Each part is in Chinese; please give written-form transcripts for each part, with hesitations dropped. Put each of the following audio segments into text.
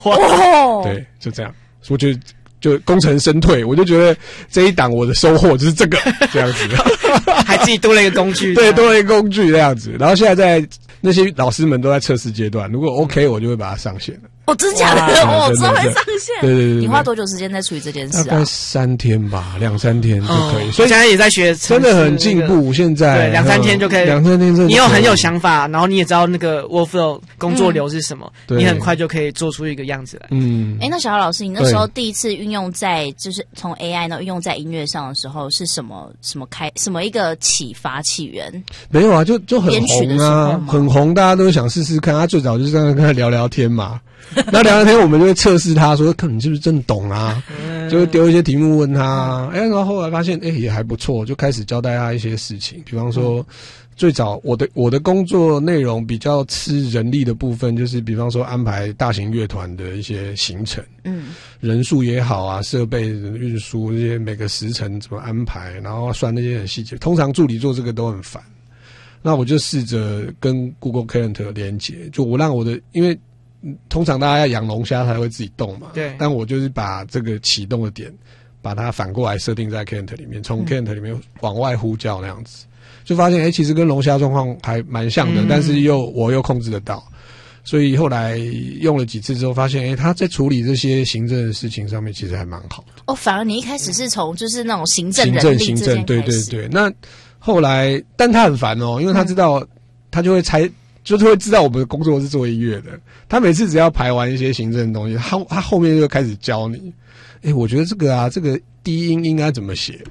哇， 对，就这样，我觉得就功成身退，我就觉得这一档我的收获就是这个这样子， 还自己多了一个工具， 对，多了一个工具这样子。然后现在在那些老师们都在测试阶段，如果 OK，我就会把它上线了。 哦，真假的？我知道会上线。 对。 你花多久时间在处理这件事啊？ 大概3天吧，2-3天就可以。 所以现在也在学， 真的很进步。现在对2-3天就可以 ，2-3天真的。 你很有想法，然后你也知道那个 workflow 工作流是什么，你很快就可以做出一个样子来。 那小姚老师，你那时候第一次运用在就是从 AI 呢运用在音乐上的时候，是什么一个启发起源？ 没有啊，就很红啊，很红，大家都想试试看。他最早就是跟他聊聊天嘛。那聊聊天，我们就会测试他说，看你是不是真的懂啊？就会丢一些题目问他，然后后来发现，也还不错，就开始交代他一些事情。比方说，最早我的工作内容比较吃人力的部分，就是比方说安排大型乐团的一些行程，人数也好啊，设备运输这些每个时辰怎么安排，然后算那些很细节。通常助理做这个都很烦，那我就试着跟 Google Calendar 连接，就我让我的因为。通常大家要养龙虾才会自己动嘛， 对。 但我就是把这个启动的点，把它反过来设定在 Calendar 里面，从 Calendar 里面往外呼叫那样子，就发现其实跟龙虾状况还蛮像的，但是我又控制得到，所以后来用了几次之后，发现他在处理这些行政的事情上面其实还蛮好的。 哦，反而你一开始是从就是那种行政人力这边开始， 对。那后来，但他很烦哦，因为他知道，他就会就是会知道我们的工作是做音乐的，他每次只要排完一些行政的东西，他后面就开始教你。我觉得这个低音应该怎么写？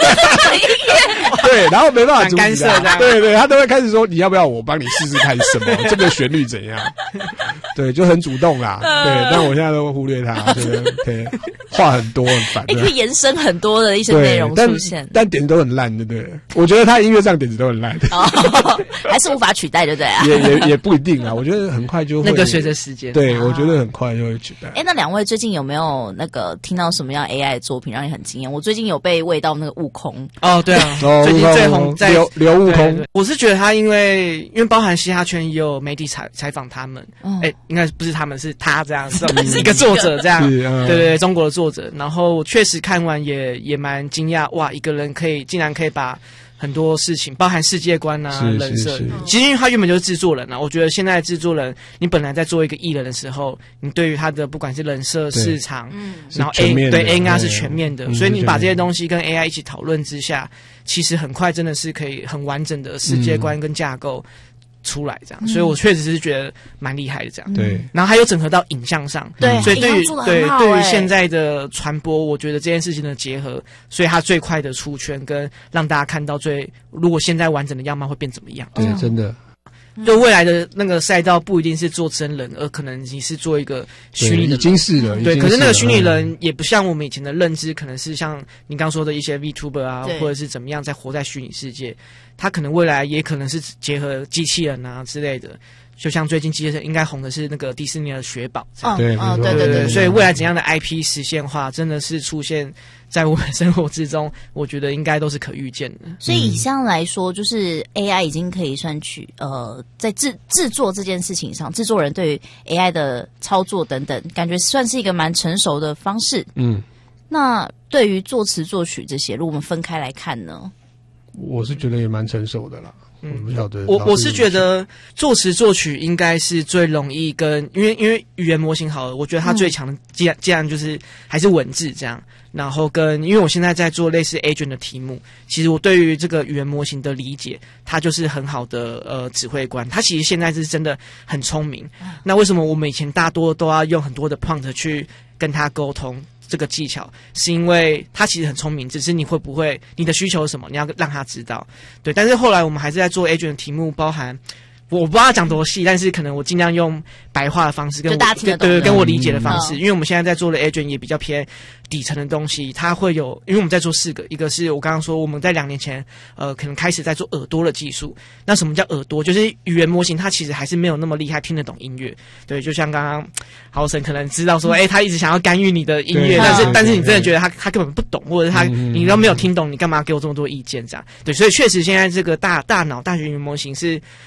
对，然后没办法阻止他，对，他都会开始说你要不要我帮你试试看什么这个旋律怎样？对，就很主动啦。对，但我现在都会忽略他，对，话很多很烦。 可以延伸很多的一些内容出现， 但点子都很烂，对不对？我觉得他音乐上点子都很烂， 还是无法取代，对不对啊？ 也不一定啊，我觉得很快就会那个随着时间， 对，我觉得很快就会取代。 那两位最近有没有那个听到什么样 AI 的作品让你很惊艳？我最近有被喂到那个悟空哦，对啊，最近最红在刘悟空。 我是觉得他因为包含嘻哈圈也有媒体采访他们，应该不是他们，是他这样，是一个作者这样，对，中国的作者。然后确实看完也蛮惊讶，哇，一个人竟然可以把很多事情，包含世界观啊、人设，其实因为他原本就是制作人啊。我觉得现在的制作人，你本来在做一个艺人的时候，你对于他的不管是人设、市场，然后 A 是全面的，所以你把这些东西跟 AI 一起讨论之下，其实很快真的是可以很完整的世界观跟架构出来这样，所以我确实是觉得蛮厉害的这样。 对， 然后还有整合到影像上， 对， 所以对于现在在的传播，我觉得这件事情的结合，所以它最快的出圈跟让大家看到如果现在完整的样貌会变怎么样？ 对，真的。 就未来的那个赛道不一定是做真人，而可能你是做一个虚拟的人， 已经是了。 对，可是那个虚拟人也不像我们以前的认知，可能是像你刚说的一些 VTuber 啊，或者是怎么样在活在虚拟世界，他可能未来也可能是结合机器人啊之类的。就像最近机器人应该红的是那个迪士尼的雪宝， 对， 所以未来怎样的 IP 实现化，真的是出现在我们生活之中，我觉得应该都是可预见的。 所以以上来说，就是 AI 已经可以算在制作这件事情上，制作人对于 AI 的操作等等，感觉算是一个蛮成熟的方式。那对于作词作曲这些，如果我们分开来看呢？ 我是觉得也蛮成熟的啦。我不晓得， 我是觉得作词作曲应该是最容易因为语言模型好了，我觉得它最强的既然就是还是文字这样，然后因为我现在在做类似 agent 的题目，其实我对于这个语言模型的理解，它就是很好的指挥官，它其实现在是真的很聪明。那为什么我们以前大多都要用很多的 prompt 去跟他沟通？这个技巧是因为他其实很聪明，只是你会不会你的需求是什么，你要让他知道。对，但是后来我们还是在做 agent 的题目，包含我不知道讲多细，但是可能我尽量用白话的方式跟我理解的方式，因为我们现在在做的 agent 也比较偏底层的东西，它会有，因为我们在做4个，一个是我刚刚说我们在2年前可能开始在做耳朵的技术。那什么叫耳朵？就是语言模型它其实还是没有那么厉害听得懂音乐。对，就像刚刚豪神可能知道说他一直想要干预你的音乐，但是你真的觉得他根本不懂，或者你都没有听懂，你干嘛给我这么多意见这样？对，所以确实现在这个大脑大学语言模型是不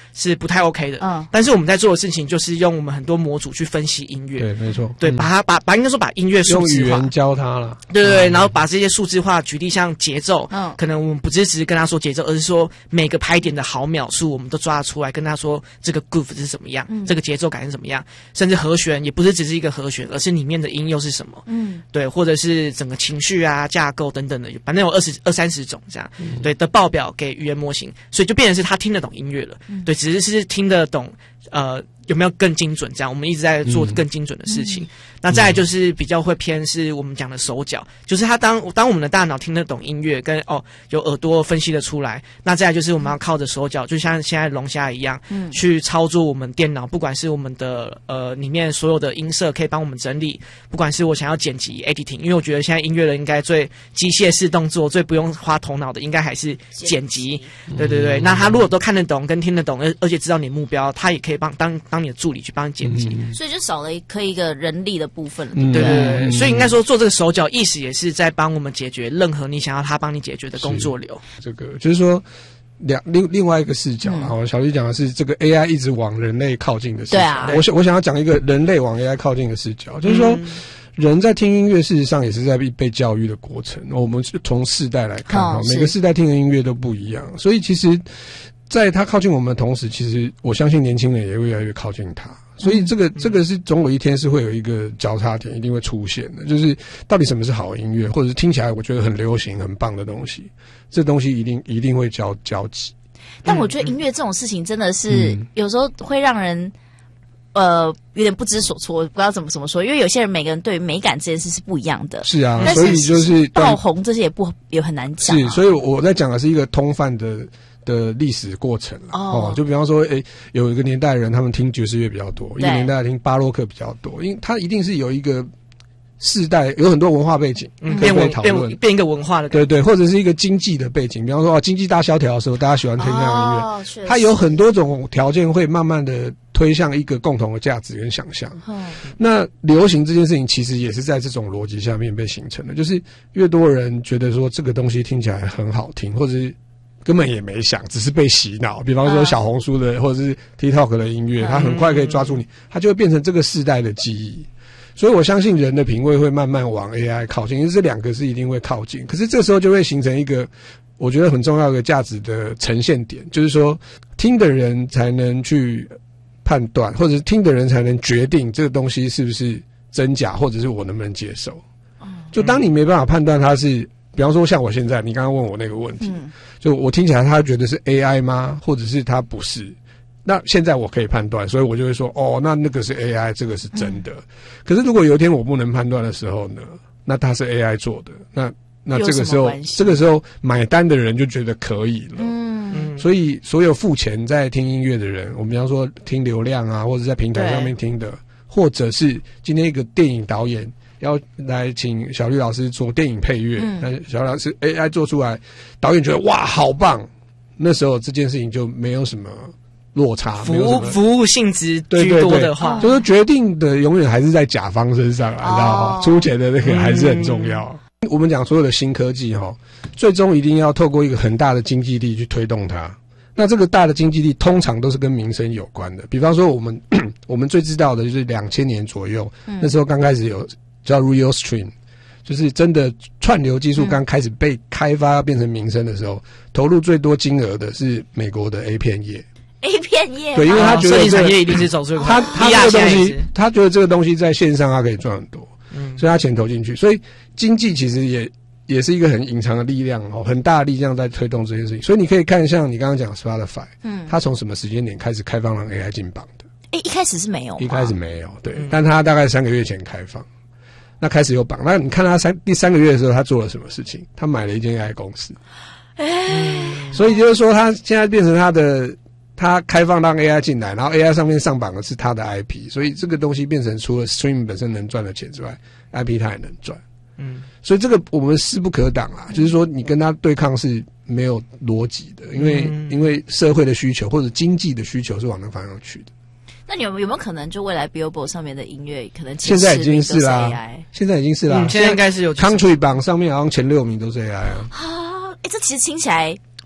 太 OK 的。但是我们在做的事情就是用我们很多模组去分析音乐。 对，没错。 对，把应该说把音乐数字化， 用语言教他了。 对，然后把这些数字化，举例像节奏，可能我们不只是跟他说节奏，而是说每个拍点的毫秒数我们都抓得出来，跟他说这个 groove 是怎么样，这个节奏感是怎么样，甚至和弦也不是只是一个和弦，而是里面的音又是什么。对，或者是整个情绪啊、架构等等的，反正有20-30种这样。对的报表给语言模型，所以就变成是他听得懂音乐了。对，只是听得懂有没有更精准这样，我们一直在做更精准的事情。那再来就是比较会偏是我们讲的手脚，就是他当我们的大脑听得懂音乐跟有耳朵分析得出来，那再来就是我们要靠着手脚，就像现在龙虾一样，去操作我们电脑，不管是我们的里面所有的音色可以帮我们整理，不管是我想要剪辑 editing， 因为我觉得现在音乐人应该最机械式动作最不用花头脑的应该还是剪辑。对，那他如果都看得懂跟听得懂，而且知道你的目标，他也可以当你的助理去帮你剪辑。 所以就少了一个人力的部分了。 对，所以应该说做这个手脚意识也是在帮我们解决任何你想要他帮你解决的工作流。 这个就是说另外一个视角，小绿讲的是这个 AI 一直往人类靠近的视角。对啊，我想要讲一个人类往 AI 靠近的视角，就是说人在听音乐事实上也是在被教育的过程。我们从世代来看，每个世代听的音乐都不一样，所以其实在他靠近我们的同时，其实我相信年轻人也会越来越靠近他。所以这个是总有一天是会有一个交叉点，一定会出现的。就是到底什么是好音乐，或者是听起来我觉得很流行、很棒的东西，这东西一定会交集。 但我觉得音乐这种事情真的是有时候会让人有点不知所措，不知道怎么说，因为有些人每个人对于美感这件事是不一样的。是啊，所以就是爆红这些也很难讲。 是，所以我在讲的是一个通泛的历史过程就比方说，有一个年代的人他们听爵士乐比较多，一个年代听巴洛克比较多，因为他一定是有一个世代有很多文化背景可以被讨论， 变一个文化的对，或者是一个经济的背景，比方说经济大萧条的时候，大家喜欢听那样的音乐，它有很多种条件会慢慢的推向一个共同的价值跟想象。那流行这件事情其实也是在这种逻辑下面被形成的，就是越多人觉得说这个东西听起来很好听，或者是根本也没想，只是被洗脑。比方说小红书的或者是 TikTok 的音乐，它很快可以抓住你，它就会变成这个世代的记忆。所以我相信人的品味会慢慢往 AI 靠近，因为这两个是一定会靠近。可是这时候就会形成一个我觉得很重要的价值的呈现点，就是说听的人才能去判断，或者是听的人才能决定这个东西是不是真假，或者是我能不能接受。就当你没办法判断它是，比方说像我现在你刚刚问我那个问题，就我听起来他觉得是 AI 吗？或者是他不是？那现在我可以判断，所以我就会说那个是 AI， 这个是真的。可是如果有一天我不能判断的时候呢，那它是 AI 做的，那这个时候买单的人就觉得可以了。所以所有付钱在听音乐的人，我们比方说听流量啊，或者在平台上面听的，或者是今天一个电影导演要来请小绿老师做电影配乐，小绿老师 AI 做出来，导演觉得哇好棒，那时候这件事情就没有什么落差， 服务性质居多的话， 就是决定的永远还是在甲方身上，你知道吗？出钱的那个还是很重要。我们讲所有的新科技最终一定要透过一个很大的经济力去推动它。那这个大的经济力通常都是跟民生有关的，比方说我们最知道的就是2000年左右，那时候刚开始有叫 Real Stream， 就是真的串流技术刚开始被开发变成民生的时候，投入最多金额的是美国的 A 片业。 A 片业， 对，因为他觉得摄影产业一定是走最快。 他这个东西，他觉得这个东西在线上他可以赚很多，所以他钱投进去。所以经济其实也是一个很隐藏的力量很大的力量在推动这件事情。所以你可以看像你刚刚讲 Spotify，他从什么时间点开始开放让 AI 进榜的？ 一开始是没有， 一开始没有，对，但他大概3个月前开放，那开始有榜。那你看他第3个月的时候，他做了什么事情？他买了一间 AI 公司，所以就是说他现在变成他开放让 AI 进来，然后 AI 上面上榜的是他的 IP， 所以这个东西变成除了 Stream 本身能赚的钱之外 ，IP 它也能赚。所以这个我们势不可挡啦，就是说你跟他对抗是没有逻辑的，因为社会的需求或者经济的需求是往那方向去的。 那你有没有可能就未来 Billboard 上面的音乐可能现在已经是啦，现在已经是啦， 现在应该是有 Country 榜上面好像前6名都是 AI 这其实听起来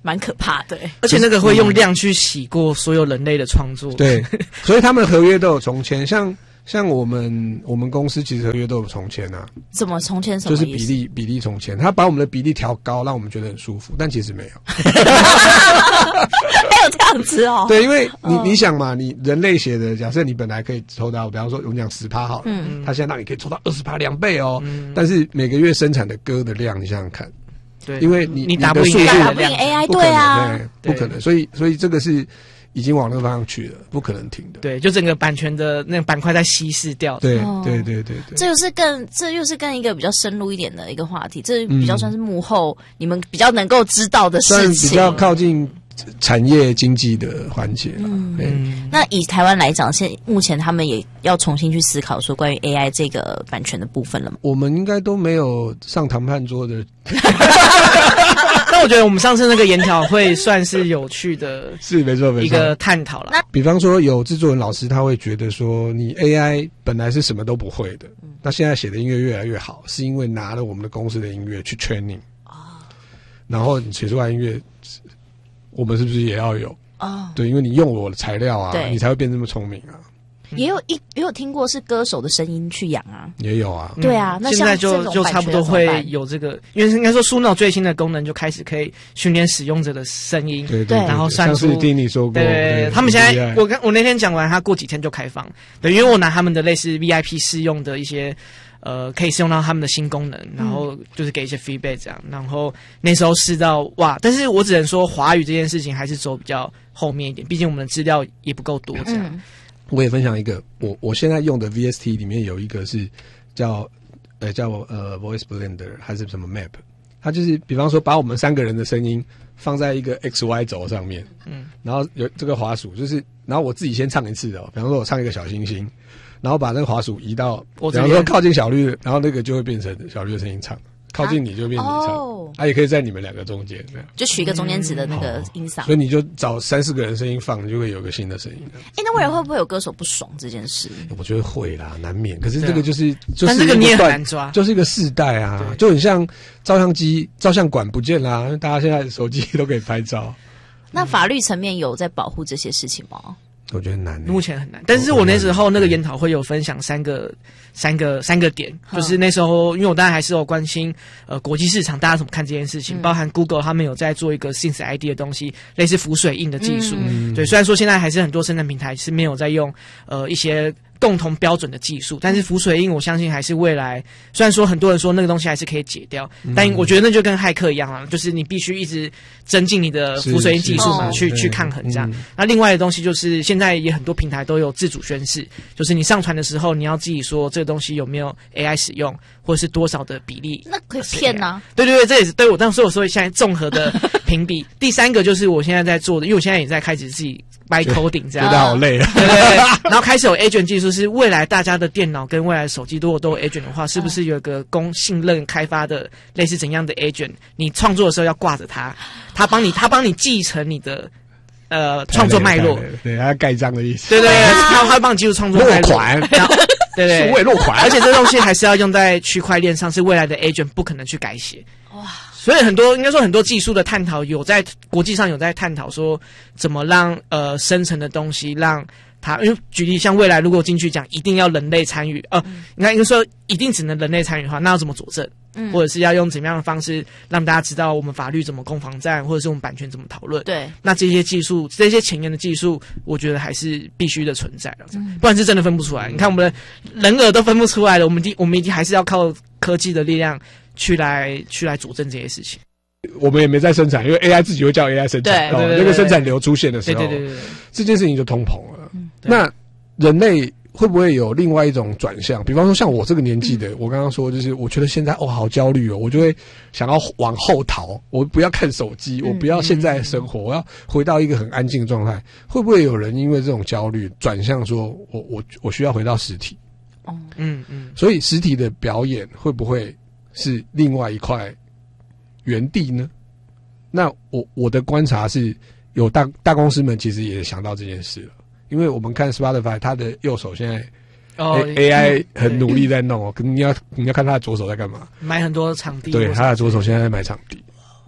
蛮可怕的。 而且那个会用量去洗过所有人类的创作。 对，所以他们合约都有重签，像我们公司其实合约都有重签啊。 怎么重签？什么意思？ 就是比例重签，他把我们的比例调高，让我们觉得很舒服，但其实没有。 还有这样子哦？ 对，因为你想嘛，你人类写的，假设你本来可以抽到，比方说我们讲10%好了，他现在让你可以抽到20%，2倍哦。但是每个月生产的歌的量，你想想看， 对， 因为你打不赢 AI， 对啊， 不可能，所以这个是已经往那个方向去了，不可能停的。 对，就整个版权的那个板块在稀释掉。 对。 这又是更一个比较深入一点的一个话题，这比较算是幕后你们比较能够知道的事情， 算比较靠近产业经济的环节。 那以台湾来讲，目前他们也要重新去思考说关于 AI 这个版权的部分了吗？ 我们应该都没有上谈判桌的。 但我觉得我们上次那个研讨会算是有趣的， 是没错一个探讨了。 比方说有制作人老师他会觉得说，你 AI 本来是什么都不会的，那现在写的音乐越来越好，是因为拿了我们的公司的音乐去 training，然后你写出来音乐，我们是不是也要有？对，因为你用我的材料啊，你才会变这么聪明啊。 也有听过是歌手的声音去养啊， 也有啊， 对啊。那现在就差不多会有这个，因为应该说书脑最新的功能就开始可以训练使用者的声音， 对， 然后算出。 上次听你说过， 对，他们现在我那天讲完，他过几天就开放，对，因为我拿他们的类似 VIP 试用的一些。可以试用到他们的新功能，然后就是给一些 feedback 这样，然后那时候试到哇，但是我只能说华语这件事情还是走比较后面一点，毕竟我们的资料也不够多这样。 我也分享一个，我现在用的 VST 里面有一个是叫 Voice Blender 还是什么 Map， 它就是比方说把我们3个人的声音放在一个 XY 轴上面，然后有这个滑鼠，就是然后我自己先唱一次比方说我唱一个小星星。然后把那个滑鼠移到，比方说靠近小绿，然后那个就会变成小绿的声音唱，靠近你就变成你唱，也可以在你们2个中间这样， 就取一个中间值的那个音嗓， 所以你就找3-4个人声音放，你就会有个新的声音。 那未来会不会有歌手不爽这件事？ 我觉得会啦，难免。可是这个但这个你也很难抓， 就是一个世代啊，就很像照相馆不见啦，因为大家现在手机都可以拍照。 那法律层面有在保护这些事情吗？ 我觉得很难， 目前很难。但是我那时候那个研讨会有分享三个点，就是那时候因为我当然还是有关心国际市场大家怎么看这件事情，包含 Google 他们有在做一个 Synth ID 的东西，类似浮水印的技术。对，虽然说现在还是很多生产平台是没有在用一些共同标准的技术，但是浮水印我相信还是未来，虽然说很多人说那个东西还是可以解掉，但我觉得那就跟骇客一样啊，就是你必须一直增进你的浮水印技术嘛，去抗衡这样。那另外的东西就是现在也很多平台都有自主宣示，就是你上传的时候你要自己说这个东西有没有 AI 使用，或者是多少的比例， 那可以骗啊。 对对对，这也是对我当时我说现在综合的评比。第3个就是我现在在做的，因为我现在也在开始自己by coding 这样， 觉得好累啊。 对对对，然后开始有 agent 技术，是未来大家的电脑跟未来的手机如果都有 agent 的话，是不是有一个供信任开发的类似怎样的 agent？ 你创作的时候要挂着它，他帮你继承你的创作脉络， 对，他盖章的意思。 对对，他会帮你记录创作脉络， 落款， 对对， 数位落款， 而且这东西还是要用在区块链上，是未来的 agent 不可能去改写。哇！所以应该说很多技术的探讨有在国际上有在探讨说怎么让生成的东西让它，因为举例像未来如果进去讲一定要人类参与，应该说一定只能人类参与的话，那要怎么佐证？或者是要用怎么样的方式让大家知道我们法律怎么攻防战，或者是我们版权怎么讨论？对，那这些技术，这些前沿的技术，我觉得还是必须的存在了，不然是真的分不出来。你看我们的人耳都分不出来了，我们一定还是要靠科技的力量去来佐证这些事情。 我们也没在生产，因为 AI 自己会叫 AI 生产，那个生产流出现的时候，对，这件事情就通膨了。那人类会不会有另外一种转向？比方说像我这个年纪的，我刚刚说就是我觉得现在好焦虑哦，我就会想要往后逃，我不要看手机，我不要现在的生活，我要回到一个很安静的状态。会不会有人因为这种焦虑转向说我需要回到实体？所以实体的表演会不会是另外一块原地呢？那我的观察是有大公司们其实也想到这件事了，因为我们看 Spotify 它的右手现在AI 很努力在弄可你要看他的左手在干嘛， 买很多场地， 对，他的左手现在在买场地，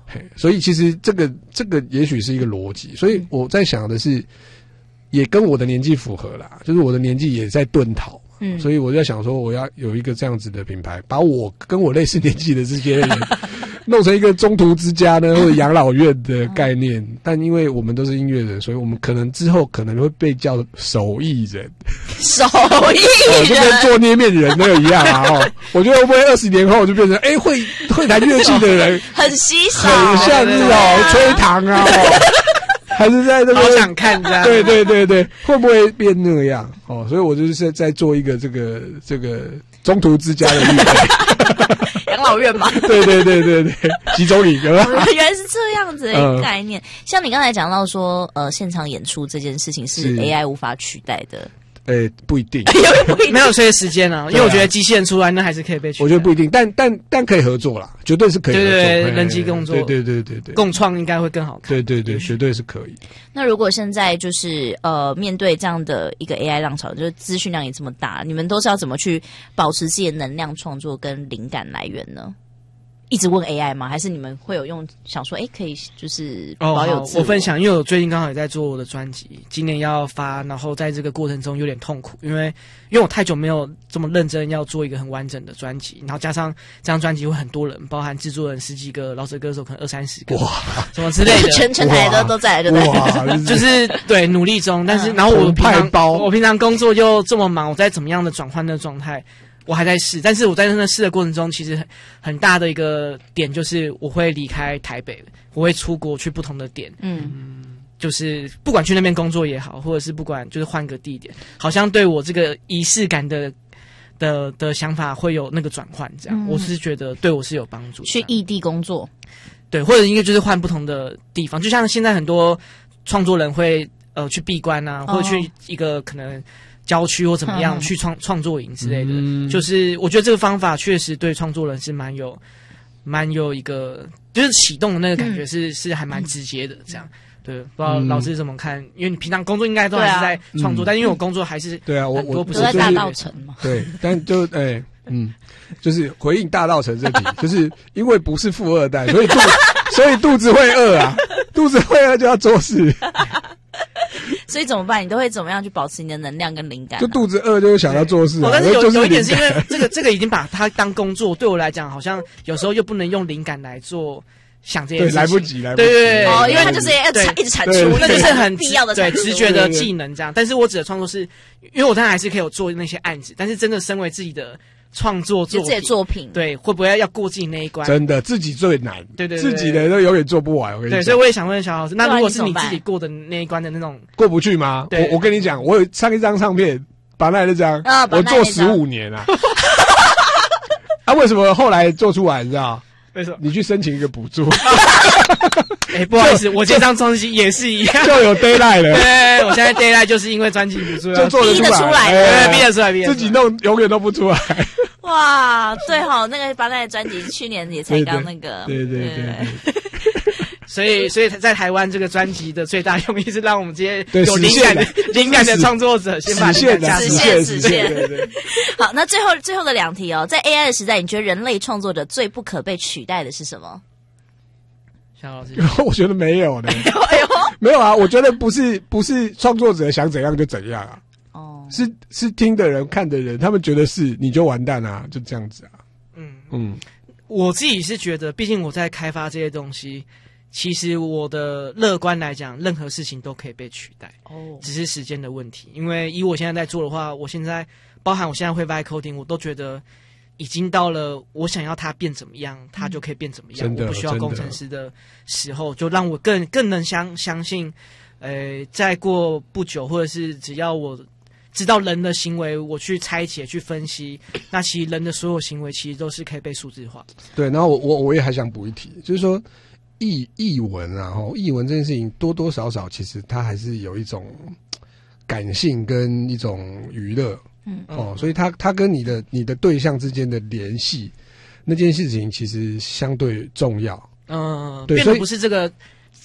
所以其实这个也许是一个逻辑，所以我在想的是，也跟我的年纪符合啦，就是我的年纪也在遁逃。所以我就在想说，我要有一个这样子的品牌，把我跟我类似年纪的这些人弄成一个中途之家呢，或者养老院的概念。但因为我们都是音乐人，所以我们可能之后可能会被叫手艺人， 手艺人就跟做捏面人那个一样啊。我觉得会不会20年后就变成会弹乐器的人很稀少， 很像是吹糖啊。还是在这个好想看这样， 对，会不会变那样？所以我就是在做一个这个中途之家的预备， 养老院嘛。 对，集中营原来是这样子的一个概念。像你刚才讲到说，现场演出这件事情是 AI 无法取代的。 不一定， 没有这些时间啊，因为我觉得机器人出来那还是可以被取代。 我觉得不一定，但可以合作啦，绝对是可以合作。 对，人机工作， 对， 共创应该会更好看。 对，绝对是可以。 那如果现在就是面对这样的一个 AI 浪潮，就是资讯量也这么大，你们都是要怎么去保持自己的能量创作跟灵感来源呢？一直问 AI 吗？还是你们会有想说，可以就是保有自我？ 我分享，因为我最近刚好也在做我的专辑，今年要发，然后在这个过程中有点痛苦，因为我太久没有这么认真要做一个很完整的专辑，然后加上这张专辑会很多人，包含制作人10几个，饶舌歌手可能20-30个，哇，什么之类的， 全台都在，对不对？ 就是对努力中，但是然后我平常工作又这么忙，我在怎么样的转换的状态？我还在试，但是我在那试的过程中，其实很大的一个点就是我会离开台北，我会出国去不同的点，就是不管去那边工作也好，或者是不管就是换个地点，好像对我这个仪式感的想法会有那个转换，这样，我是觉得对我是有帮助。 去异地工作， 对，或者应该就是换不同的地方，就像现在很多创作人会去闭关啊，或者去一个可能郊区或怎么样去创作营之类的，就是我觉得这个方法确实对创作人是蛮有一个就是启动的那个感觉是还蛮直接的，这样。对，不知道老师怎么看？因为你平常工作应该都还是在创作，但因为我工作还是对啊，我不是在大稻埕嘛。 对，但就就是回应大稻埕这题，就是因为不是富二代，所以肚子会饿啊，肚子会饿就要做事。 所以怎么办？你都会怎么样去保持你的能量跟灵感？ 就肚子饿就会想要做事但是有一点是因为这个已经把它当工作，对我来讲好像有时候又不能用灵感来做想这件事情， 对，来不及。 对， 因为它就是要一直产出， 那就是很必要的对直觉的技能这样。但是我指的创作是，因为我当然还是可以有做那些案子，但是真的身为自己的创作自己的作品， 对，会不会要过自己那一关？ 真的，自己最难。 对， 自己的都永远做不完。我跟你讲， 对，所以我也想问小老师，那如果是你自己过的那一关的那种过不去吗？我跟你讲，我有上一张唱片，把那张我做15年啊。为什么后来做出来？你知道？ 为什么？ 你去申请一个补助。 不好意思，我这张专辑也是一样， 就有 deadline 了。 对，我现在 deadline 就是因为专辑补助就做得出来， 逼得出来， 自己弄永远都不出来。 哇，对齁，那个巴奈的专辑去年也才刚那个， 对。 所以在台湾这个专辑的最大用意是让我们这些有灵感的创作者先把实现。 对。 好，那最后的2题哦，在 AI 的时代，你觉得人类创作者最不可被取代的是什么？ 小老师， 我觉得没有的。没有啊，我觉得不是创作者想怎样就怎样啊。是听的人看的人，他们觉得是你就完蛋啊，就这样子啊。 我自己是觉得，毕竟我在开发这些东西。其实我的乐观来讲，任何事情都可以被取代，只是时间的问题。因为以我现在在做的话，我现在包含我现在会 vibe coding， 我都觉得已经到了我想要它变怎么样，它就可以变怎么样。我不需要工程师的时候，就让我更能相信，再过不久，或者是只要我知道人的行为，我去拆解、去分析，那其实人的所有行为其实都是可以被数字化。 对，然后我也还想补一题，就是说。译文啊，译文这件事情多多少少其实它还是有一种感性跟一种娱乐，所以它跟你的对象之间的联系，那件事情其实相对重要。 对，变得不是这个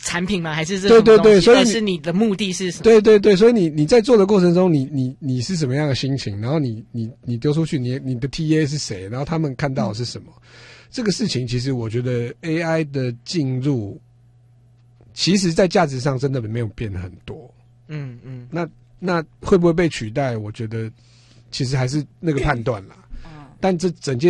产品吗？还是这种东西？ 对，所以是你的目的是什么？ 对，所以你在做的过程中，你是什么样的心情？然后你丢出去，你的 TA 是谁？然后他们看到的是什么？这个事情其实我觉得 AI 的进入，其实在价值上真的没有变很多。那会不会被取代？我觉得其实还是那个判断啦。但这整件